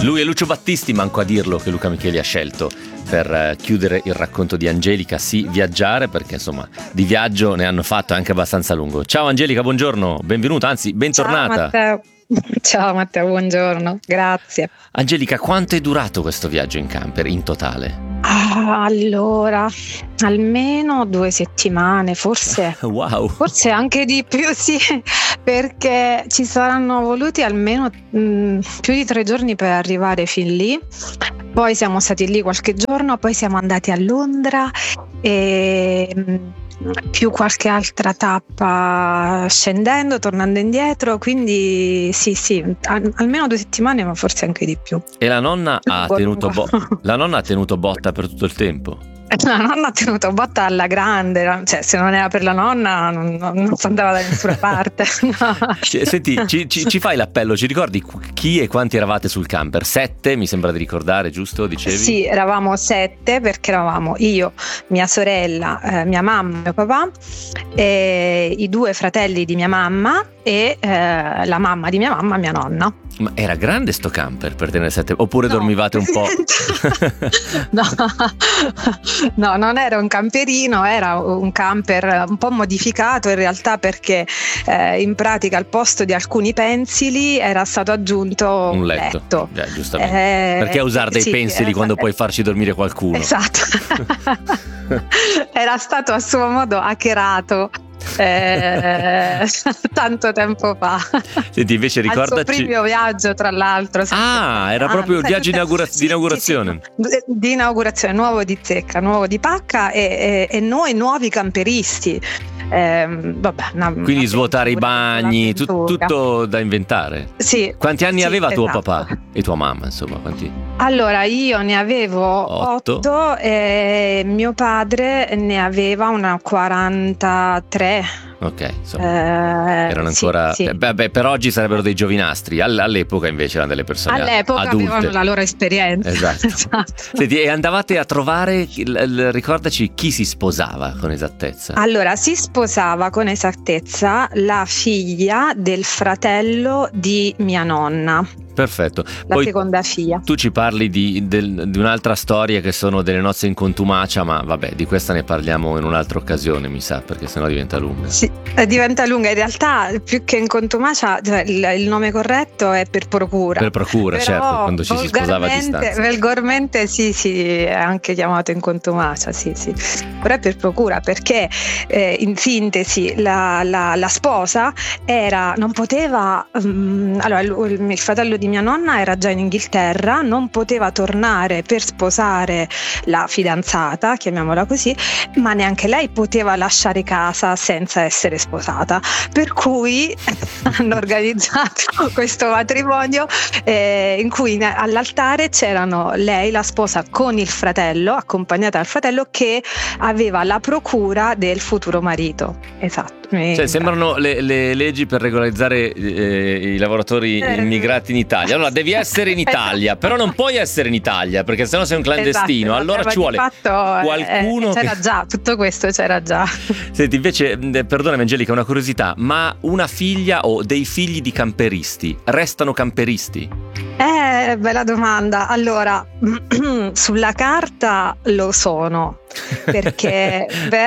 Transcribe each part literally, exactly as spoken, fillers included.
Lui è Lucio Battisti, manco a dirlo che Luca Micheli ha scelto per chiudere il racconto di Angelica, sì, viaggiare, perché insomma di viaggio ne hanno fatto anche abbastanza lungo. Ciao Angelica, buongiorno, benvenuta, anzi bentornata. Ciao Matteo. Ciao Matteo, buongiorno, grazie. Angelica, quanto è durato questo viaggio in camper in totale? Ah, allora, almeno due settimane, forse. Wow. Forse anche di più, sì, perché ci saranno voluti almeno mh, più di tre giorni per arrivare fin lì. Poi siamo stati lì qualche giorno, poi siamo andati a Londra e mh, più qualche altra tappa scendendo, tornando indietro, quindi sì, sì, al- almeno due settimane, ma forse anche di più. E la nonna ha Lungo, tenuto lungo. bo- la nonna ha tenuto botta per tutto il tempo. La nonna ha tenuto botta alla grande, cioè se non era per la nonna non, non, non si andava da nessuna parte. No. Ci- Senti, ci, ci- ci fai l'appello, ci ricordi chi e quanti eravate sul camper? Sette, mi sembra di ricordare, giusto? Dicevi? Sì, eravamo sette perché eravamo io, mia sorella, eh, mia mamma, mio papà, e i due fratelli di mia mamma e eh, la mamma di mia mamma, mia nonna. Ma era grande sto camper per tenere sette? Oppure No. dormivate un po'? No, no, non era un camperino, era un camper un po' modificato in realtà, perché eh, in pratica al posto di alcuni pensili era stato aggiunto Un letto. Eh, giustamente. Eh, Perché usare dei sì, pensili era- quando puoi farci dormire qualcuno? Esatto. Era stato a suo modo hackerato eh, tanto tempo fa. Senti, invece Al suo ricordaci. primo viaggio, tra l'altro. Ah, era proprio il viaggio inaugura- Sì, di inaugurazione. sì, sì. Di inaugurazione, nuovo di zecca, nuovo di pacca e, e- e noi nuovi camperisti. Ehm, vabbè, una- Quindi una svuotare i avventura, bagni, tu- un'avventura. tutto da inventare. Sì. Quanti anni Sì, aveva tuo esatto. papà e tua mamma, insomma? Quanti? Allora, io ne avevo Otto. otto e mio padre ne aveva una quarantatré. Ok, insomma. Eh, Erano sì, ancora. sì. eh, beh, beh, per oggi sarebbero dei giovinastri. All- all'epoca invece erano delle persone All'epoca adulte. avevano la loro esperienza. Esatto. Esatto. Senti, e andavate a trovare, il- il- ricordaci chi si sposava con esattezza. Allora, si sposava con esattezza la figlia del fratello di mia nonna, Perfetto. la Poi seconda figlia. tu ci parli di, del- di un'altra storia che sono delle nozze in contumacia, ma vabbè, di questa ne parliamo in un'altra occasione, mi sa, perché sennò diventa lunga. Sì, eh, diventa lunga. In realtà, più che in contumacia, cioè, il, il nome corretto è per procura. Per procura, Però certo, quando ci si sposava a volgarmente- distanza. Volgarmente sì, sì, è anche chiamato in contumacia, sì, sì. Però è per procura, perché eh, in sintesi la, la- la sposa era, non poteva, mm, allora il, il fratello di mia nonna era già in Inghilterra, non poteva tornare per sposare la fidanzata, chiamiamola così, ma neanche lei poteva lasciare casa senza essere sposata, per cui hanno organizzato questo matrimonio eh, in cui ne- all'altare c'erano lei, la sposa, con il fratello, accompagnata dal fratello che aveva la procura del futuro marito. Esatto. Cioè, sembrano le, le leggi per regolarizzare eh, i lavoratori Eh. immigrati in Italia. Allora, devi essere in Italia, però non puoi essere in Italia perché sennò sei un clandestino. Esatto, allora ma ci di vuole fatto, eh, qualcuno c'era che... già, tutto questo c'era già. Senti, invece, mh, perdonami Angelica, una curiosità, ma una figlia o dei figli di camperisti restano camperisti? Eh, bella domanda. Allora, sulla carta lo sono, perché beh,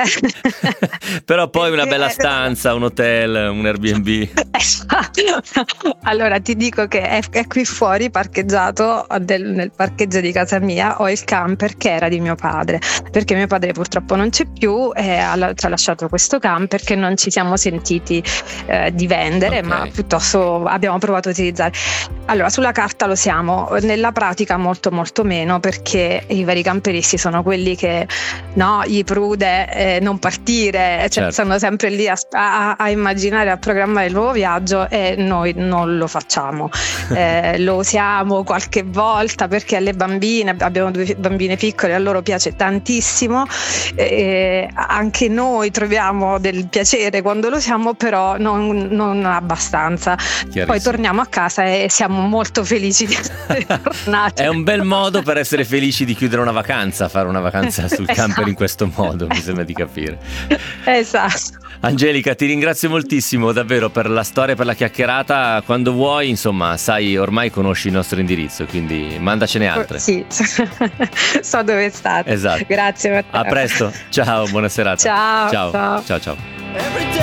Però poi una perché- bella stanza, un hotel, un Airbnb. Esatto. Allora ti dico che è, è qui fuori parcheggiato del- nel parcheggio di casa mia, ho il camper che era di mio padre, perché mio padre purtroppo non c'è più e ha, ci ha lasciato questo camper che non ci siamo sentiti eh, di vendere, Ok. ma piuttosto abbiamo provato a utilizzare. Allora, sulla carta lo siamo, nella pratica molto molto meno, perché i veri camperisti sono quelli che no, gli prude eh, non partire, cioè Certo. stanno sempre lì a, a, a immaginare, a programmare il nuovo viaggio, e noi non lo facciamo. Eh, lo usiamo qualche volta perché alle bambine, abbiamo due bambine piccole, a loro piace tantissimo, eh, anche noi troviamo del piacere quando lo usiamo, però non, non abbastanza. Poi Chiarissimo. torniamo a casa e siamo siamo molto felici di essere tornati. È un bel modo per essere felici di chiudere una vacanza, fare una vacanza sul Esatto. camper in questo modo, mi sembra di capire. Esatto. Angelica, ti ringrazio moltissimo davvero per la storia, per la chiacchierata. Quando vuoi, insomma, sai, ormai conosci il nostro indirizzo, quindi mandacene altre. Sì, so dove state. Esatto. Grazie Matteo. A presto, ciao, buona serata. Ciao, ciao, ciao. ciao, ciao.